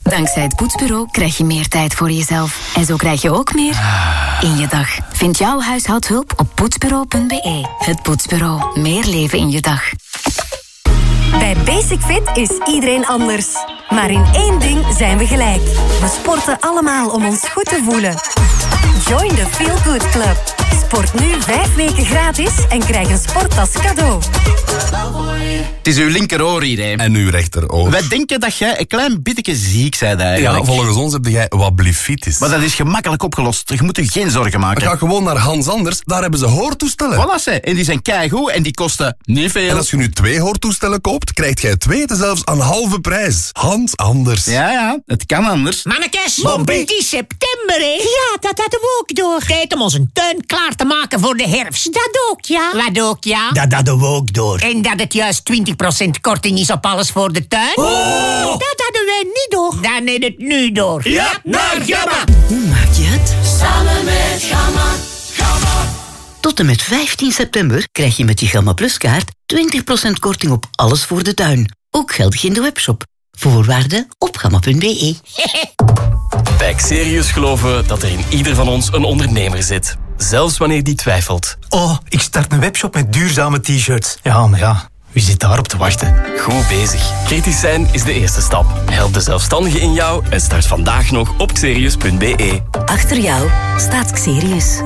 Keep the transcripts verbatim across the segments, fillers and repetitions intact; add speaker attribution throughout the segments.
Speaker 1: Dankzij het Poetsbureau krijg je meer tijd voor jezelf. En zo krijg je ook meer in je dag. Vind jouw huishoudhulp op poetsbureau punt b e. Het Poetsbureau. Meer leven in je dag.
Speaker 2: Bij Basic Fit is iedereen anders. Maar in één ding zijn we gelijk. We sporten allemaal om ons goed te voelen. Join the Feel Good Club. Sport nu vijf weken gratis en krijg een sporttas cadeau.
Speaker 3: Het is uw linkeroor hier, hè.
Speaker 4: En uw rechteroor.
Speaker 3: Wij denken dat jij een klein beetje ziek bent eigenlijk.
Speaker 4: Ja, volgens ons heb jij wat blifitis.
Speaker 3: Maar dat is gemakkelijk opgelost. Je moet je geen zorgen maken.
Speaker 4: Ga gewoon naar Hans Anders, daar hebben ze hoortoestellen.
Speaker 3: Voilà, ze. En die zijn keigoed en die kosten niet veel.
Speaker 4: En als je nu twee hoortoestellen koopt, krijgt jij twee zelfs aan halve prijs. Hans Anders.
Speaker 3: Ja, ja, het kan anders.
Speaker 5: Mannekes, het is september, hè? Ja, dat hadden we ook door. Tijd om onze tuin klaar te maken voor de herfst. Dat ook, ja. Wat ook, ja?
Speaker 6: Dat hadden we ook door.
Speaker 5: En dat het juist twintig procent korting is op alles voor de tuin? Oh! Dat hadden wij niet door. Dan neem het nu door.
Speaker 6: Ja, naar Gamma!
Speaker 7: Hoe maak je het?
Speaker 8: Samen met Gamma. Gamma.
Speaker 7: Tot en met vijftien september krijg je met je Gamma Plus kaart twintig procent korting op alles voor de tuin. Ook geldig in de webshop. Voorwaarden op gamma punt b e.
Speaker 9: Bij Xerius geloven we dat er in ieder van ons een ondernemer zit. Zelfs wanneer die twijfelt.
Speaker 6: Oh, ik start een webshop met duurzame t-shirts. Ja, maar ja, wie zit daarop te wachten?
Speaker 9: Goed bezig. Kritisch zijn is de eerste stap. Help de zelfstandige in jou en start vandaag nog op xerius punt b e.
Speaker 1: Achter jou staat Xerius.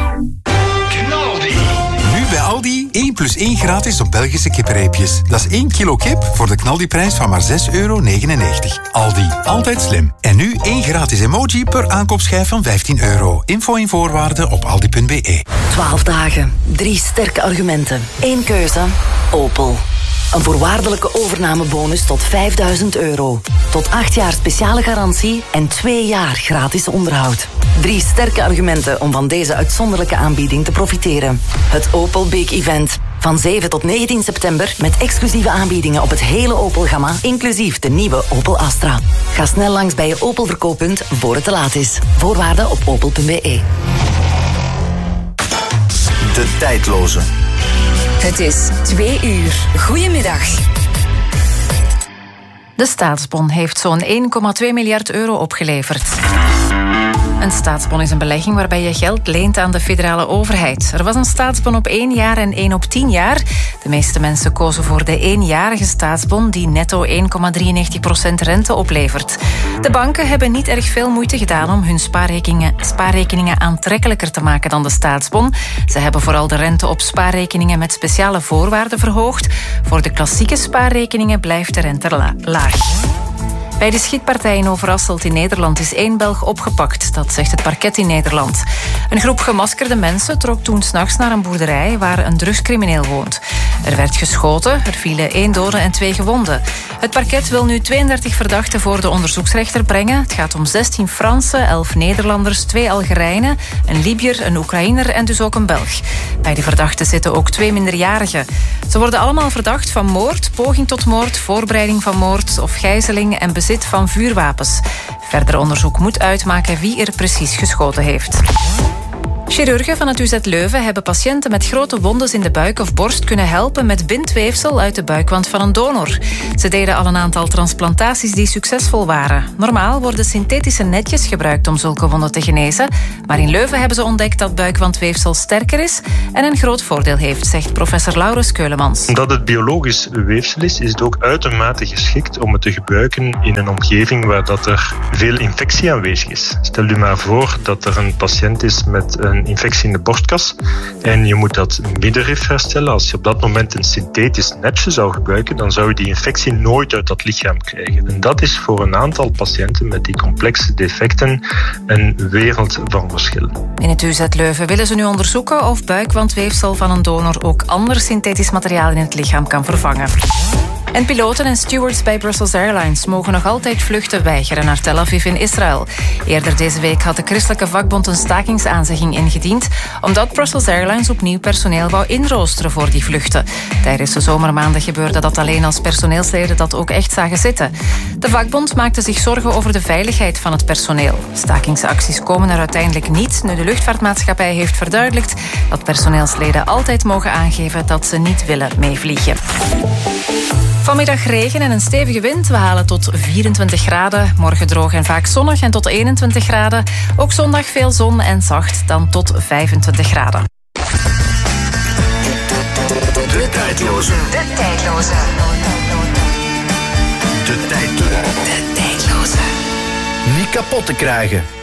Speaker 10: Nu bij Aldi één plus één gratis op Belgische kippenreepjes. Dat is één kilo kip voor de knaldiprijs van maar zes euro negenennegentig. Aldi, altijd slim. En nu één gratis emoji per aankoopschijf van vijftien euro. Info en voorwaarden op aldi punt b e.
Speaker 7: twaalf dagen, drie sterke argumenten. Eén keuze, Opel. Een voorwaardelijke overnamebonus tot vijfduizend euro. Tot acht jaar speciale garantie en twee jaar gratis onderhoud. Drie sterke argumenten om van deze uitzonderlijke aanbieding te profiteren. Het Opel Big Event. Van zeven tot negentien september met exclusieve aanbiedingen op het hele Opel-gamma, inclusief de nieuwe Opel Astra. Ga snel langs bij je Opel verkooppunt voor het te laat is. Voorwaarden op opel punt b e.
Speaker 11: De tijdloze.
Speaker 1: Het is twee uur. Goedemiddag.
Speaker 12: De staatsbon heeft zo'n één komma twee miljard euro opgeleverd. Een staatsbon is een belegging waarbij je geld leent aan de federale overheid. Er was een staatsbon op één jaar en één op tien jaar. De meeste mensen kozen voor de eenjarige staatsbon die netto één komma drieënnegentig procent rente oplevert. De banken hebben niet erg veel moeite gedaan om hun spaarrekeningen, spaarrekeningen aantrekkelijker te maken dan de staatsbon. Ze hebben vooral de rente op spaarrekeningen met speciale voorwaarden verhoogd. Voor de klassieke spaarrekeningen blijft de rente la- laag. Bij de schietpartij in Overasselt in Nederland is één Belg opgepakt. Dat zegt het parket in Nederland. Een groep gemaskerde mensen trok toen 's nachts naar een boerderij waar een drugscrimineel woont. Er werd geschoten, er vielen één dode en twee gewonden. Het parket wil nu tweeëndertig verdachten voor de onderzoeksrechter brengen. Het gaat om zestien Fransen, elf Nederlanders, twee Algerijnen, een Libiër, een Oekraïner en dus ook een Belg. Bij de verdachten zitten ook twee minderjarigen. Ze worden allemaal verdacht van moord, poging tot moord, voorbereiding van moord of gijzeling en bezit van vuurwapens. Verder onderzoek moet uitmaken wie er precies geschoten heeft. Chirurgen van het U Z Leuven hebben patiënten met grote wondes in de buik of borst kunnen helpen met bindweefsel uit de buikwand van een donor. Ze deden al een aantal transplantaties die succesvol waren. Normaal worden synthetische netjes gebruikt om zulke wonden te genezen, maar in Leuven hebben ze ontdekt dat buikwandweefsel sterker is en een groot voordeel heeft, zegt professor Laurens Keulemans.
Speaker 13: Omdat het biologisch weefsel is, is het ook uitermate geschikt om het te gebruiken in een omgeving waar dat er veel infectie aanwezig is. Stel u maar voor dat er een patiënt is met een infectie in de borstkas en je moet dat middenrif herstellen. Als je op dat moment een synthetisch netje zou gebruiken, dan zou je die infectie nooit uit dat lichaam krijgen. En dat is voor een aantal patiënten met die complexe defecten een wereld van verschil.
Speaker 12: In het U Z Leuven willen ze nu onderzoeken of buikwandweefsel van een donor ook ander synthetisch materiaal in het lichaam kan vervangen. En piloten en stewards bij Brussels Airlines mogen nog altijd vluchten weigeren naar Tel Aviv in Israël. Eerder deze week had de christelijke vakbond een stakingsaanzegging ingediend, omdat Brussels Airlines opnieuw personeel wou inroosteren voor die vluchten. Tijdens de zomermaanden gebeurde dat alleen als personeelsleden dat ook echt zagen zitten. De vakbond maakte zich zorgen over de veiligheid van het personeel. Stakingsacties komen er uiteindelijk niet, nu de luchtvaartmaatschappij heeft verduidelijkt dat personeelsleden altijd mogen aangeven dat ze niet willen meevliegen. Vanmiddag regen en een stevige wind. We halen tot vierentwintig graden. Morgen droog en vaak zonnig en tot eenentwintig graden. Ook zondag veel zon en zacht, dan tot vijfentwintig graden.
Speaker 11: De tijdloze.
Speaker 2: De tijdloze.
Speaker 11: De tijdloze.
Speaker 2: De tijdloze.
Speaker 11: Niet kapot te krijgen.